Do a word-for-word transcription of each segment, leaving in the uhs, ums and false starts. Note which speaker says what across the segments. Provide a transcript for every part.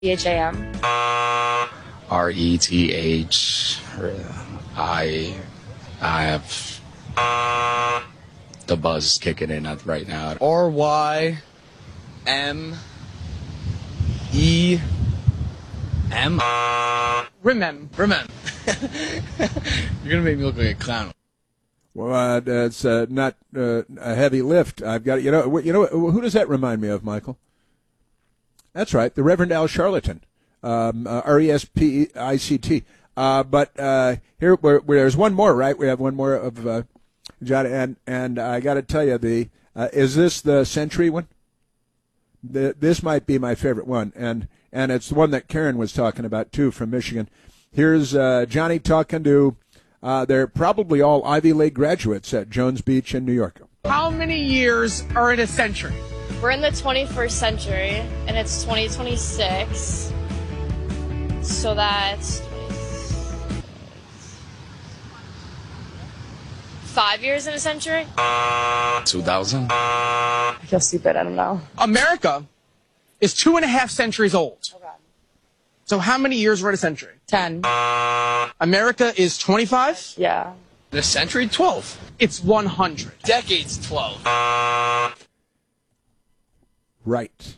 Speaker 1: T H A M.
Speaker 2: R E T H I I have the buzz kicking in right now.
Speaker 3: R Y M E M.
Speaker 4: Remem.
Speaker 3: Remem. You're going to make me look like a clown.
Speaker 5: Well, uh, it's uh, not uh, a heavy lift. I've got, you know, you know, who does that remind me of, Michael? That's right, the Reverend Al Charlatan, um, uh, R E S P I C T. Uh, but uh, here, where, where there's one more, right? We have one more of uh, John, and and I got to tell you, the uh, is this the Century one? The, this might be my favorite one, and and it's the one that Karen was talking about too, from Michigan. Here's uh, Johnny talking to. Uh, they're probably all Ivy League graduates at Jones Beach in New York.
Speaker 4: How many years are in a century?
Speaker 1: We're in the twenty-first century, and it's twenty twenty-six. So that's five years in a century?
Speaker 2: two thousand?
Speaker 1: I feel stupid, I don't know.
Speaker 4: America is two and a half centuries old.
Speaker 1: Okay.
Speaker 4: So how many years are in a century?
Speaker 1: ten.
Speaker 4: America is twenty-five?
Speaker 1: Yeah.
Speaker 3: In a century? twelve.
Speaker 4: It's one hundred.
Speaker 3: Decades? twelve.
Speaker 5: Right.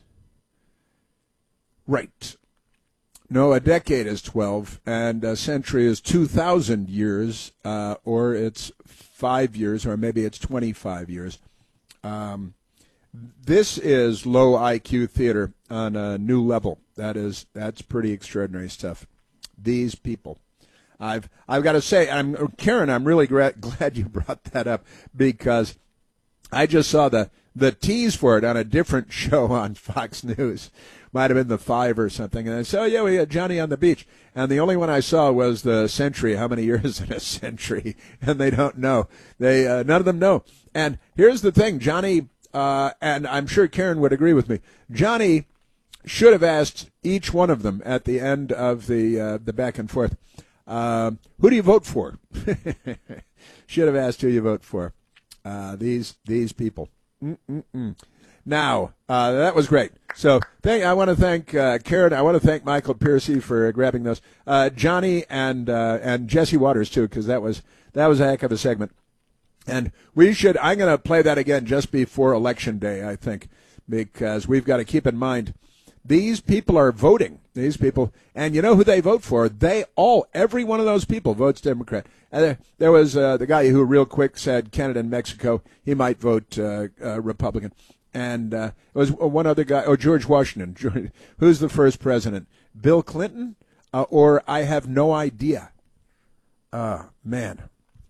Speaker 5: Right. No, a decade is twelve, and a century is two thousand years, uh, or it's five years, or maybe it's twenty-five years. Um, this is low I Q theater on a new level. That is, that's pretty extraordinary stuff. These people. I've I've got to say, I'm Karen, I'm really gra- glad you brought that up, because I just saw the, the tease for it on a different show on Fox News. Might have been the Five or something. And I said, oh, yeah, we had Johnny on the beach. And the only one I saw was the century. How many years in a century? And they don't know. They uh, none of them know. And here's the thing, Johnny, uh, and I'm sure Karen would agree with me, Johnny should have asked each one of them at the end of the uh, the back and forth, uh, who do you vote for? Should have asked who you vote for. Uh, these these people. Mm-mm-mm. Now, uh, that was great. So thank, I want to thank uh, Karen. I want to thank Michael Piercy for grabbing those. Uh, Johnny and uh, and Jesse Waters, too, because that was, that was a heck of a segment. And we should, I'm going to play that again just before Election Day, I think, because we've got to keep in mind, these people are voting. These people, and you know who they vote for? They all, every one of those people votes Democrat. And there, there was uh, the guy who real quick said Canada and Mexico, he might vote uh, uh, Republican. And uh, it was one other guy, oh, George Washington. George, who's the first president? Bill Clinton? Uh, or I have no idea. Uh, man.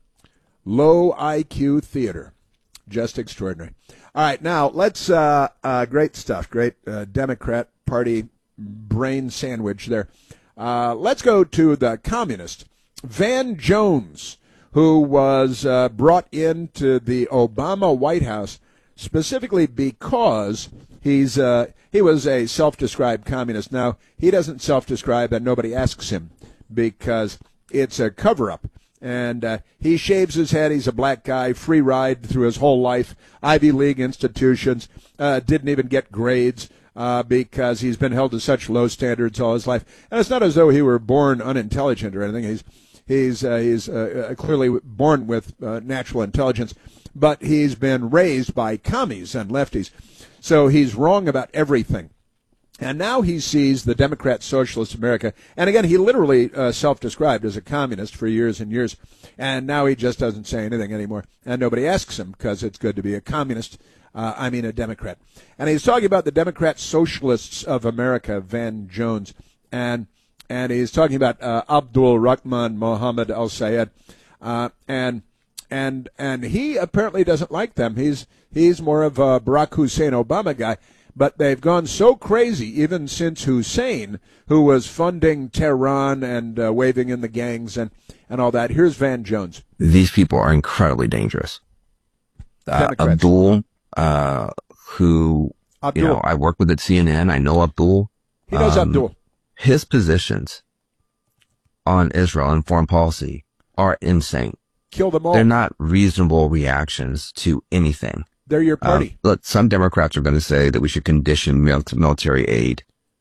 Speaker 5: Low I Q theater. Just extraordinary. All right, now let's, uh, uh, great stuff. Great uh, Democrat Party brain sandwich there. Uh, let's go to the communist, Van Jones, who was uh, brought into the Obama White House specifically because he's uh, he was a self-described communist. Now, he doesn't self-describe, and nobody asks him, because it's a cover-up. And uh, he shaves his head. He's a black guy, free ride through his whole life, Ivy League institutions, uh, didn't even get grades uh, because he's been held to such low standards all his life. And it's not as though he were born unintelligent or anything. He's he's uh, he's uh, clearly born with uh, natural intelligence, but he's been raised by commies and lefties. So he's wrong about everything. And now he sees the Democrat Socialist America. And again, he literally uh, self-described as a communist for years and years. And now he just doesn't say anything anymore. And nobody asks him because it's good to be a communist. Uh, I mean, a Democrat. And he's talking about the Democrat Socialists of America, Van Jones. And and he's talking about uh, Abdul Rahman Mohammed al-Sayed. Uh, and and and he apparently doesn't like them. He's he's more of a Barack Hussein Obama guy. But they've gone so crazy, even since Hussein, who was funding Tehran and uh, waving in the gangs and, and all that. Here's Van Jones.
Speaker 6: These people are incredibly dangerous. Uh, Abdul, uh, who, Abdul. you know, I work with at C N N. I know Abdul.
Speaker 5: He knows
Speaker 6: um,
Speaker 5: Abdul.
Speaker 6: His positions on Israel and foreign policy are insane.
Speaker 5: Kill them all.
Speaker 6: They're not reasonable reactions to anything.
Speaker 5: They're your party.
Speaker 6: Um, look, some Democrats are going to say that we should condition military aid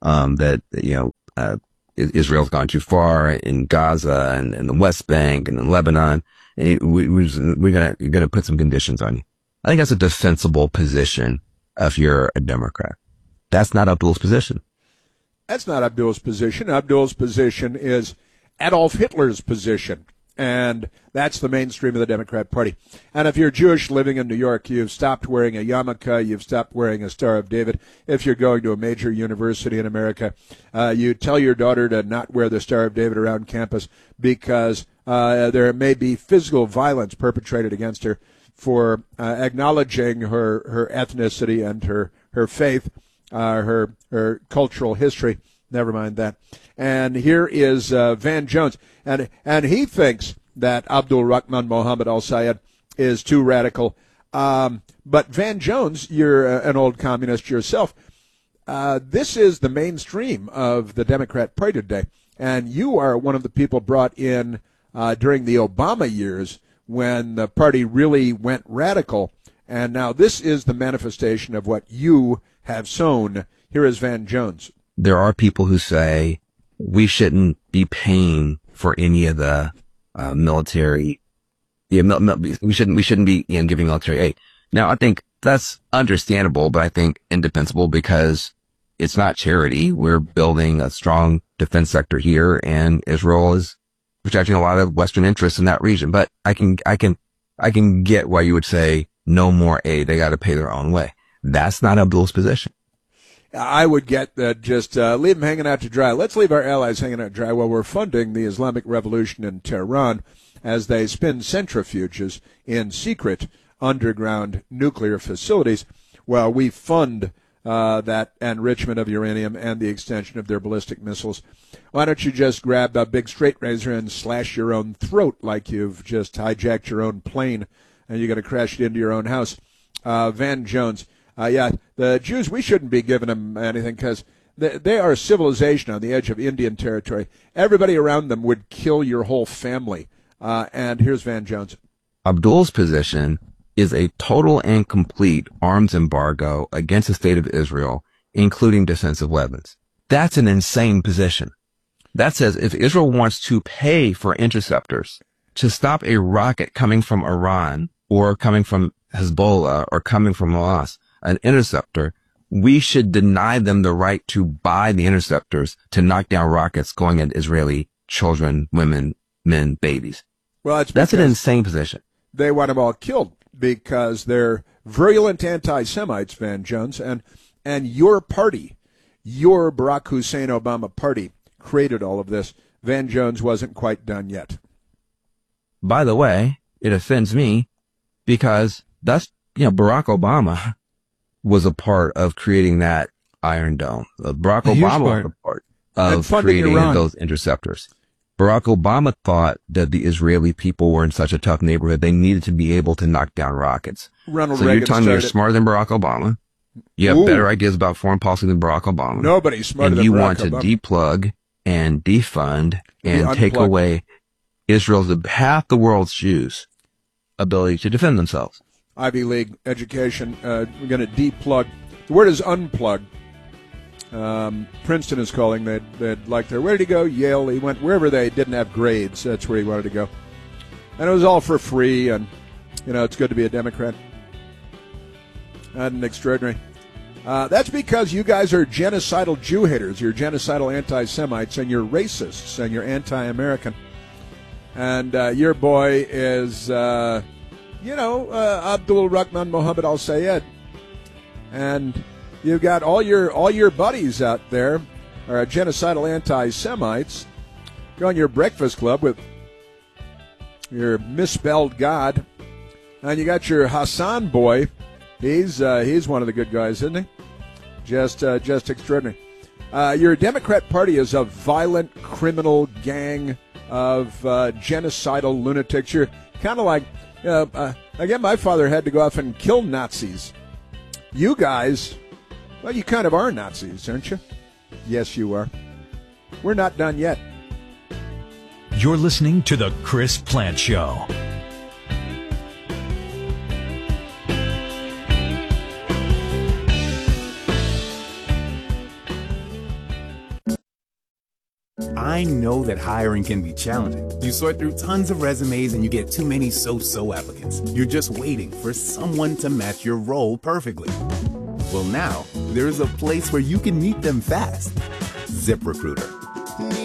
Speaker 6: um, that, you know, uh, Israel's gone too far in Gaza and, and the West Bank and in Lebanon. And we, we, we're gonna, you're gonna put some conditions on you. I think that's a defensible position if you're a Democrat. That's not Abdul's position.
Speaker 5: That's not Abdul's position. Abdul's position is Adolf Hitler's position. And that's the mainstream of the Democrat Party. And if you're Jewish living in New York, you've stopped wearing a yarmulke, you've stopped wearing a Star of David. If you're going to a major university in America, uh, you tell your daughter to not wear the Star of David around campus because uh, there may be physical violence perpetrated against her for uh, acknowledging her, her ethnicity and her, her faith, uh, her, her cultural history. Never mind that. And here is uh, Van Jones. And and he thinks that Abdul Rahman Mohammed al-Sayed is too radical. Um, but Van Jones, you're uh, an old communist yourself. Uh, this is the mainstream of the Democrat Party today. And you are one of the people brought in uh, during the Obama years when the party really went radical. And now this is the manifestation of what you have sown. Here is Van Jones.
Speaker 6: There are people who say we shouldn't be paying for any of the uh, military. Yeah, mil- mil- we shouldn't. We shouldn't be you know, giving military aid. Now, I think that's understandable, but I think indefensible because it's not charity. We're building a strong defense sector here, and Israel is protecting a lot of Western interests in that region. But I can, I can, I can get why you would say no more aid. They got to pay their own way. That's not Abdul's position.
Speaker 5: I would get that just uh, leave them hanging out to dry. Let's leave our allies hanging out to dry while we're funding the Islamic Revolution in Tehran as they spin centrifuges in secret underground nuclear facilities while we fund uh, that enrichment of uranium and the extension of their ballistic missiles. Why don't you just grab a big straight razor and slash your own throat like you've just hijacked your own plane and you're going to crash it into your own house? Uh, Van Jones. Uh, yeah, the Jews, we shouldn't be giving them anything because they, they are a civilization on the edge of Indian territory. Everybody around them would kill your whole family. Uh, and here's Van Jones.
Speaker 6: Abdul's position is a total and complete arms embargo against the state of Israel, including defensive weapons. That's an insane position. That says if Israel wants to pay for interceptors to stop a rocket coming from Iran or coming from Hezbollah or coming from Hamas, an interceptor, we should deny them the right to buy the interceptors to knock down rockets going at Israeli children, women, men, babies.
Speaker 5: Well, it's
Speaker 6: that's an insane position.
Speaker 5: They want them all killed because they're virulent anti-Semites, Van Jones, and and your party, your Barack Hussein Obama party, created all of this. Van Jones wasn't quite done yet.
Speaker 6: By the way, it offends me because that's, you know, Barack Obama was a part of creating that Iron Dome. Uh, Barack Obama was a part of creating Iran. Those interceptors. Barack Obama thought that the Israeli people were in such a tough neighborhood they needed to be able to knock down rockets.
Speaker 5: Ronald
Speaker 6: so
Speaker 5: Reagan
Speaker 6: you're telling me you're smarter than Barack Obama. You have
Speaker 5: Ooh.
Speaker 6: better ideas about foreign policy than Barack Obama.
Speaker 5: Nobody's smarter
Speaker 6: and
Speaker 5: than
Speaker 6: you
Speaker 5: Barack
Speaker 6: want
Speaker 5: Obama.
Speaker 6: to deplug and defund and
Speaker 5: De-
Speaker 6: take
Speaker 5: unplug.
Speaker 6: away Israel's, half the world's Jews' ability to defend themselves.
Speaker 5: Ivy League education. Uh, we're going to deplug. The word is unplug. Um, Princeton is calling. They'd, they'd like their, where did he go? Yale. He went wherever they didn't have grades. That's where he wanted to go. And it was all for free. And, you know, it's good to be a Democrat. And extraordinary. Uh, that's because you guys are genocidal Jew haters. You're genocidal anti-Semites, and you're racists, and you're anti-American. And uh, your boy is... Uh, You know, uh, Abdul Rahman Mohammed al-Sayed. And you've got all your all your buddies out there are genocidal anti-Semites. Go on your breakfast club with your misspelled God. And you got your Hassan boy. He's uh, he's one of the good guys, isn't he? Just, uh, just extraordinary. Uh, your Democrat Party is a violent criminal gang of uh, genocidal lunatics. You're kind of like... Uh, uh, again, my father had to go off and kill Nazis. You guys, well, you kind of are Nazis, aren't you? Yes, you are. We're not done yet.
Speaker 7: You're listening to The Chris Plante Show.
Speaker 8: I know that hiring can be challenging. You sort through tons of resumes and you get too many so-so applicants. You're just waiting for someone to match your role perfectly. Well, now, there's a place where you can meet them fast. ZipRecruiter.